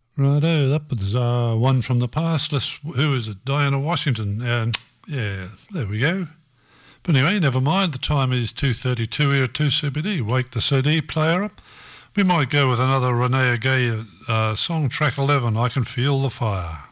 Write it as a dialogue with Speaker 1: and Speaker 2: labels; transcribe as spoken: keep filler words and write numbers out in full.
Speaker 1: Righto, that was uh, one from the past. Let's, who is it? Diana Washington. Um, yeah, there we go. But anyway, never mind. The time is two thirty-two here at two C B D. Wake the C D player up. We might go with another Renee Gay uh, song, track eleven, I Can Feel the Fire.